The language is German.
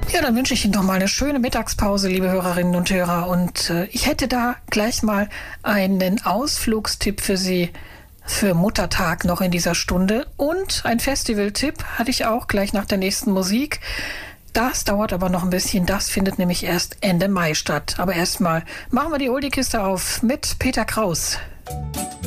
Ja, dann wünsche ich Ihnen noch mal eine schöne Mittagspause, liebe Hörerinnen und Hörer. Und ich hätte da gleich mal einen Ausflugstipp für Sie für Muttertag noch in dieser Stunde. Und ein Festivaltipp hatte ich auch gleich nach der nächsten Musik. Das dauert aber noch ein bisschen. Das findet nämlich erst Ende Mai statt. Aber erstmal machen wir die Oldie-Kiste auf mit Peter Kraus.